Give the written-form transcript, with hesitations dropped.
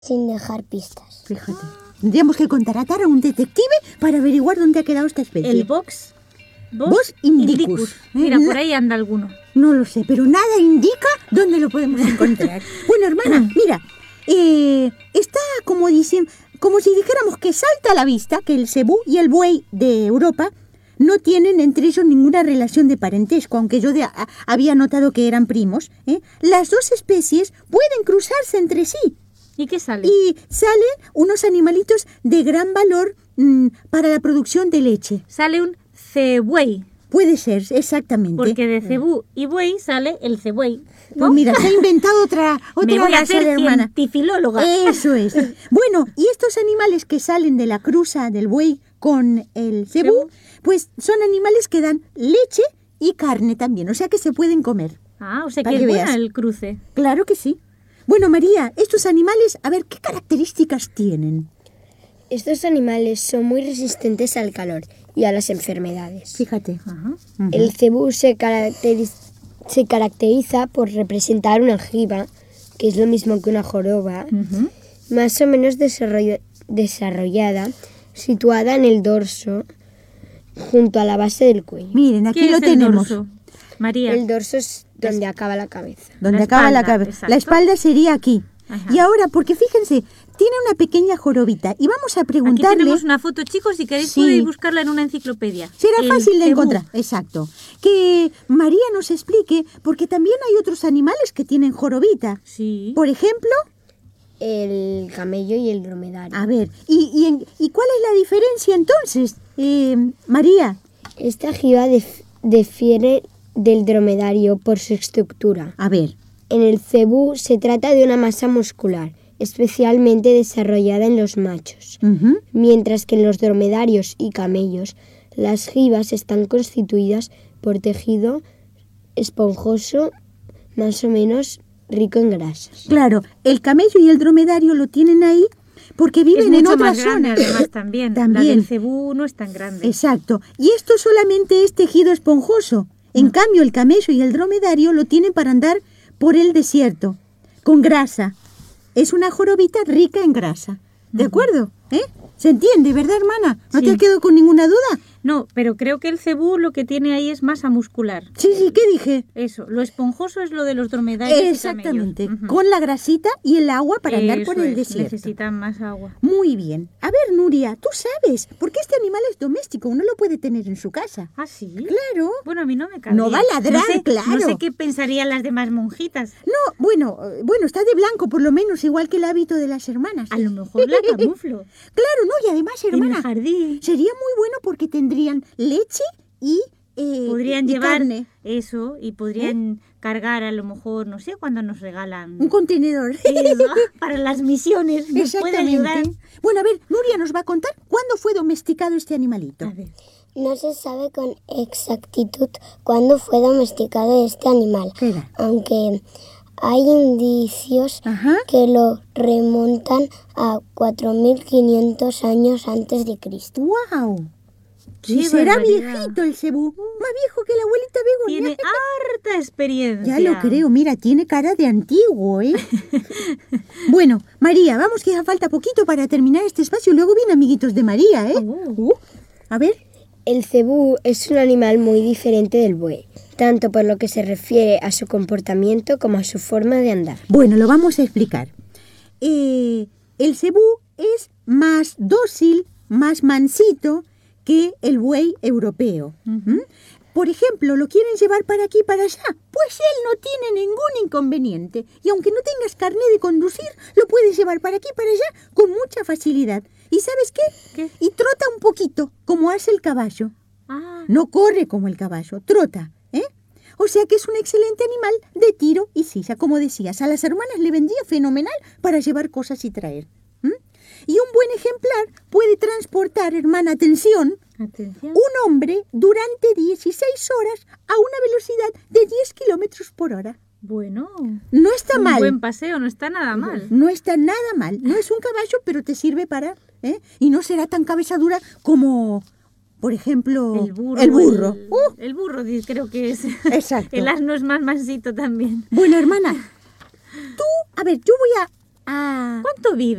sin dejar pistas. Fíjate. Tendríamos que contratar a un detective para averiguar dónde ha quedado esta especie. El Bos indicus. Mira, por ahí anda alguno. No lo sé, pero nada indica dónde lo podemos encontrar. Bueno, hermana, mira, está como si dijéramos que salta a la vista que el cebú y el buey de Europa no tienen entre ellos ninguna relación de parentesco, aunque yo había notado que eran primos. Las dos especies pueden cruzarse entre sí. ¿Y qué sale? Y salen unos animalitos de gran valor para la producción de leche. Sale un cebuey. Puede ser, exactamente. Porque de cebú y buey sale el cebuey, ¿no? Pues mira, se ha inventado otra Me voy a raza hacer de hermana. cientifilóloga. Eso es. Bueno, y estos animales que salen de la cruza del buey con el cebú, pues son animales que dan leche y carne también, o sea que se pueden comer. Ah, o sea Para que es que buena veas. el cruce. Claro que sí. Bueno, María, estos animales, a ver, ¿qué características tienen? Estos animales son muy resistentes al calor y a las enfermedades. Fíjate. Ajá. El cebú se caracteriza por representar una aljiba, que es lo mismo que una joroba, más o menos desarrollada, situada en el dorso, junto a la base del cuello. Miren, aquí ¿Qué lo es el tenemos. dorso? María. El dorso es donde acaba la cabeza. Donde La acaba la espalda, cabeza. exacto. La espalda sería aquí. Ajá. Y ahora, porque fíjense, tiene una pequeña jorobita y vamos a Aquí preguntarle... tenemos una foto, chicos, si queréis Sí. podéis buscarla en una enciclopedia. Será El fácil de cebú. encontrar, exacto. Que María nos explique, porque también hay otros animales que tienen jorobita. Sí. Por ejemplo, El camello y el dromedario. a ver, ¿y cuál es la diferencia entonces, María? Esta aljiba difiere del dromedario por su estructura. A ver, En el cebú se trata de una masa muscular, especialmente desarrollada en los machos, mientras que en los dromedarios y camellos las jibas están constituidas por tejido esponjoso más o menos rico en grasas. claro, el camello y el dromedario lo tienen ahí porque Es viven en mucho otra más grande, zona. además, también. La También. del cebú no es tan grande. Exacto. Y esto solamente es tejido esponjoso. En cambio, el camello y el dromedario lo tienen para andar por el desierto, con grasa. Es una jorobita rica en grasa. ¿De acuerdo? ¿Se entiende, verdad, hermana? ¿No Sí. te has quedado con ninguna duda? No, pero creo que el cebú lo que tiene ahí es masa muscular. Sí, ¿qué dije? Eso, lo esponjoso es lo de los dromedarios y Exactamente. camellos. Ujú. Con la grasita y el agua para andar por Eso el es, desierto. necesitan más agua. Muy bien. A ver, Nuria, tú sabes, porque este animal es doméstico, uno lo puede tener en su casa. ¿Ah, sí? Claro. Bueno, a mí no me cabría. No va a ladrar, no sé, claro. No sé qué pensarían las demás monjitas. No, bueno, está de blanco por lo menos, igual que el hábito de las hermanas. A lo mejor la camuflo. Claro, no, y además, En el hermana, jardín. sería muy bueno porque tendrían leche y Podrían y llevar carne. eso y podrían cargar a lo mejor, no sé, cuando nos regalan Un contenedor. eso, para las misiones. Nos puede ayudar. Exactamente. Bueno, a ver, Nuria nos va a contar cuándo fue domesticado este animalito. A ver. No se sabe con exactitud cuándo fue domesticado este animal, Espera. aunque hay indicios Ajá. que lo remontan a 4.500 años antes de Cristo. ¡Wow! ¡Qué Sí, será barbaridad! viejito el cebú. Más viejo que la abuelita Tiene Begoña. harta experiencia. Ya lo creo, mira, tiene cara de antiguo, ¿eh? Bueno, María, vamos que ya falta poquito para terminar este espacio. Luego vienen amiguitos de María, ¿eh? A ver. El cebú es un animal muy diferente del buey, tanto por lo que se refiere a su comportamiento como a su forma de andar. Bueno, lo vamos a explicar. El cebú es más dócil, más mansito que el buey europeo. Por ejemplo, ¿lo quieren llevar para aquí y para allá? Pues él no tiene ningún inconveniente. Y aunque no tengas carné de conducir, lo puedes llevar para aquí y para allá con mucha facilidad. ¿Y sabes qué? ¿Qué? Y trota un poquito, como hace el caballo. Ah, No corre como el caballo, trota, ¿eh? O sea que es un excelente animal de tiro y silla, como decías. A las hermanas le vendría fenomenal para llevar cosas y traer. Y un buen ejemplar puede transportar, hermana, atención, atención. un hombre durante 16 horas a una velocidad de 10 kilómetros por hora. Bueno, No está un mal. buen paseo, no está nada mal. No está nada mal. No es un caballo, pero te sirve para... Y no será tan cabeza dura como, por ejemplo, El burro. El burro. El burro creo que es. Exacto. El asno es más mansito también. Bueno, hermana, tú, a ver, yo voy a Ah, ¿Cuánto vive?